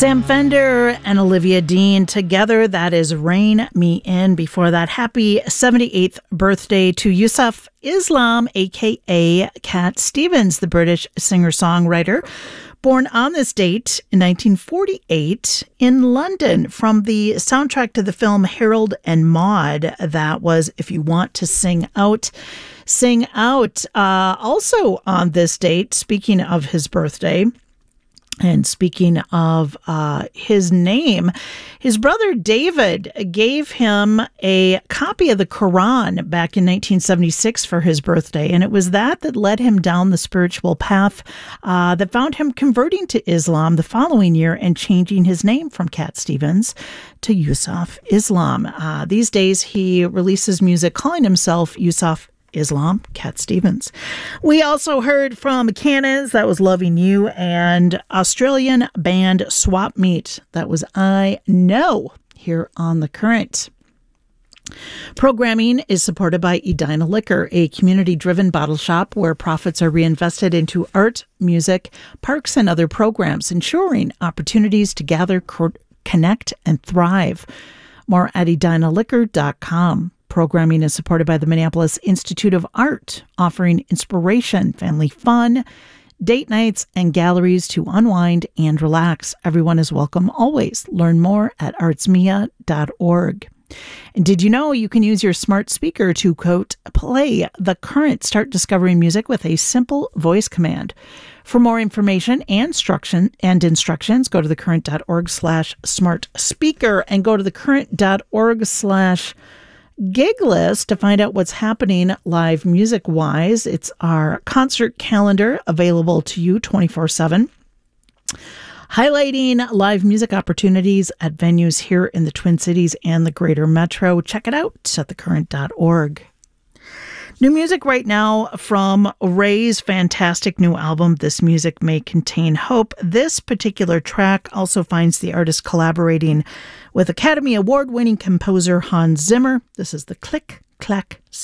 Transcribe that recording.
Sam Fender and Olivia Dean together. That is Rein Me In. Before that, happy 78th birthday to Yusuf Islam, a.k.a. Cat Stevens, the British singer-songwriter, born on this date in 1948 in London. From the soundtrack to the film Harold and Maude, that was If You Want to Sing Out, Sing Out. Also on this date, speaking of his birthday, and speaking of his name, his brother David gave him a copy of the Quran back in 1976 for his birthday. And it was that led him down the spiritual path that found him converting to Islam the following year and changing his name from Cat Stevens to Yusuf Islam. These days, he releases music calling himself Yusuf Islam, Cat Stevens. We also heard from Cannons, that was Loving You, and Australian band Swap Meet, that was I Know, here on The Current. Programming is supported by Edina Liquor, a community-driven bottle shop where profits are reinvested into art, music, parks, and other programs, ensuring opportunities to gather, connect, and thrive. More at edinaliquor.com. Programming is supported by the Minneapolis Institute of Art, offering inspiration, family fun, date nights, and galleries to unwind and relax. Everyone is welcome always. Learn more at artsmia.org. And did you know you can use your smart speaker to, quote, play The Current? Start discovering music with a simple voice command. For more information and instructions, go to thecurrent.org/smart speaker and go to thecurrent.org/gig list to find out what's happening live music wise. It's our concert calendar available to you 24/7, highlighting live music opportunities at venues here in the Twin Cities and the greater metro. Check it out at thecurrent.org. New music right now from Ray's fantastic new album, This Music May Contain Hope. This particular track also finds the artist collaborating with Academy Award-winning composer Hans Zimmer. This is the Click Clack